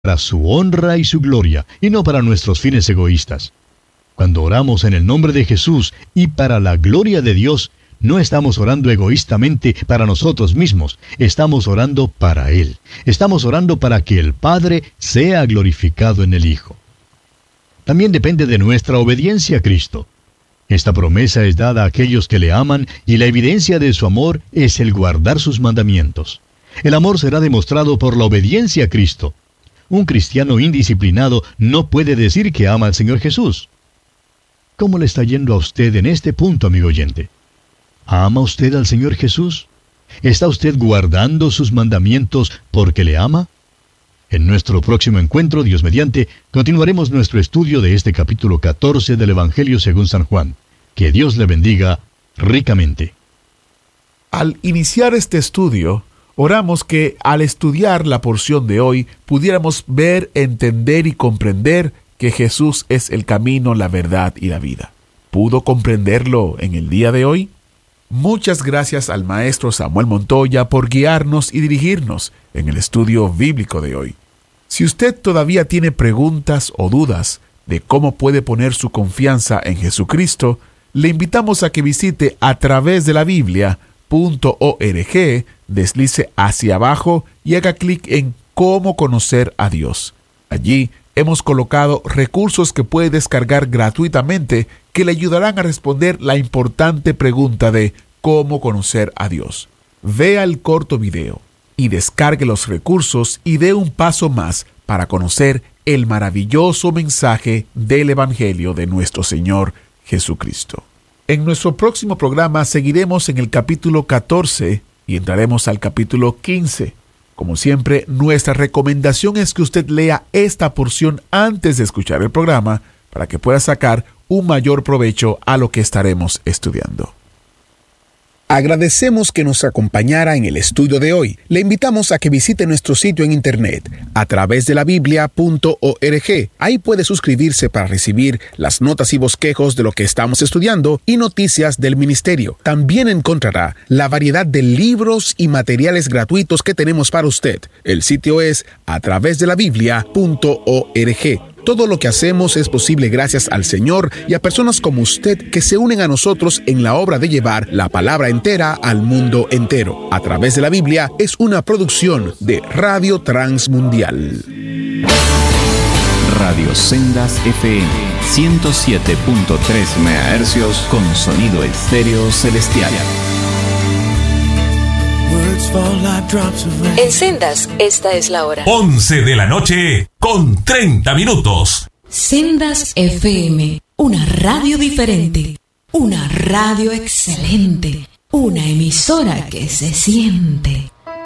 para su honra y su gloria, y no para nuestros fines egoístas. Cuando oramos en el nombre de Jesús y para la gloria de Dios, no estamos orando egoístamente para nosotros mismos, estamos orando para Él. Estamos orando para que el Padre sea glorificado en el Hijo. También depende de nuestra obediencia a Cristo. Esta promesa es dada a aquellos que le aman y la evidencia de su amor es el guardar sus mandamientos. El amor será demostrado por la obediencia a Cristo. Un cristiano indisciplinado no puede decir que ama al Señor Jesús. ¿Cómo le está yendo a usted en este punto, amigo oyente? ¿Ama usted al Señor Jesús? ¿Está usted guardando sus mandamientos porque le ama? En nuestro próximo encuentro, Dios mediante, continuaremos nuestro estudio de este capítulo 14 del Evangelio según San Juan. Que Dios le bendiga ricamente. Al iniciar este estudio, oramos que al estudiar la porción de hoy pudiéramos ver, entender y comprender que Jesús es el camino, la verdad y la vida. ¿Pudo comprenderlo en el día de hoy? Muchas gracias al maestro Samuel Montoya por guiarnos y dirigirnos en el estudio bíblico de hoy. Si usted todavía tiene preguntas o dudas de cómo puede poner su confianza en Jesucristo, le invitamos a que visite a través de la Biblia.org, deslice hacia abajo y haga clic en Cómo conocer a Dios. Allí hemos colocado recursos que puede descargar gratuitamente que le ayudarán a responder la importante pregunta de cómo conocer a Dios. Vea el corto video y descargue los recursos y dé un paso más para conocer el maravilloso mensaje del Evangelio de nuestro Señor Jesucristo. En nuestro próximo programa seguiremos en el capítulo 14 y entraremos al capítulo 15. Como siempre, nuestra recomendación es que usted lea esta porción antes de escuchar el programa para que pueda sacar un mayor provecho a lo que estaremos estudiando. Agradecemos que nos acompañara en el estudio de hoy. Le invitamos a que visite nuestro sitio en internet a través de la Biblia.org. Ahí puede suscribirse para recibir las notas y bosquejos de lo que estamos estudiando y noticias del ministerio. También encontrará la variedad de libros y materiales gratuitos que tenemos para usted. El sitio es a través de la Biblia.org. Todo lo que hacemos es posible gracias al Señor y a personas como usted que se unen a nosotros en la obra de llevar la palabra entera al mundo entero. A través de la Biblia es una producción de Radio Transmundial. Radio Sendas FM 107.3 MHz con sonido estéreo celestial. En Sendas, esta es la hora. 11 de la noche con 30 minutos. Sendas FM, una radio diferente, una radio excelente, una emisora que se siente.